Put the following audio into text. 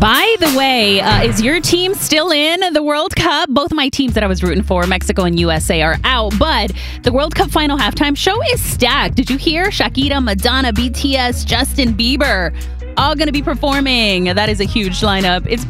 By the way, is your team still in the World Cup? Both my teams that I was rooting for, Mexico and USA, are out. But the World Cup final halftime show is stacked. Did you hear? Shakira, Madonna, BTS, Justin Bieber, all going to be performing. That is a huge lineup. It's